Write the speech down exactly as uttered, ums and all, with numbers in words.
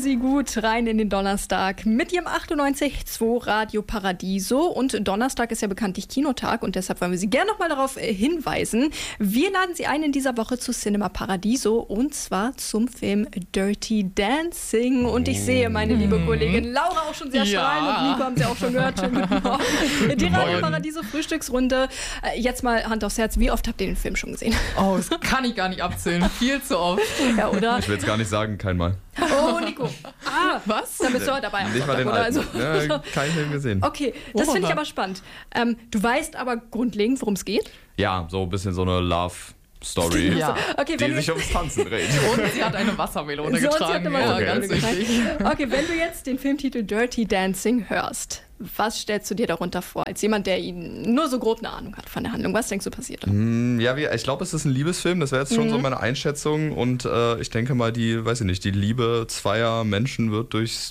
Sie gut rein in den Donnerstag mit Ihrem achtundneunzig Komma zwei Radio Paradiso. Und Donnerstag ist ja bekanntlich Kinotag und deshalb wollen wir Sie gerne nochmal darauf hinweisen. Wir laden Sie ein in dieser Woche zu Cinema Paradiso und zwar zum Film Dirty Dancing. Und ich sehe meine liebe Kollegin Laura auch schon sehr strahlen ja. und Nico haben Sie auch schon gehört. Schönen guten Morgen. Die Radio Paradiso Frühstücksrunde. Jetzt mal Hand aufs Herz, wie oft habt ihr den Film schon gesehen? Oh, das kann ich gar nicht abzählen. Viel zu oft. Ja, oder? Ich will es gar nicht sagen, kein Mal. Oh, Nico. Ah, was? Da bist du heute dabei. Nicht mal den oder? alten. Also, ja, keinen Film gesehen. Okay, das finde ich aber spannend. Ähm, du weißt aber grundlegend, worum es geht? Ja, so ein bisschen so eine Love-Story, ja. okay, die wenn sich ums Tanzen dreht. Und sie hat eine Wassermelone so, getragen. Sie hat eine Wassermelone ja, ganz getragen. wichtig. Okay, wenn du jetzt den Filmtitel Dirty Dancing hörst, was stellst du dir darunter vor? Als jemand, der ihn nur so grob eine Ahnung hat von der Handlung. Was denkst du passiert? Mm, ja, wie, ich glaube, es ist ein Liebesfilm. Das wäre jetzt schon mhm. so meine Einschätzung. Und äh, ich denke mal, die, weiß ich nicht, die Liebe zweier Menschen wird durchs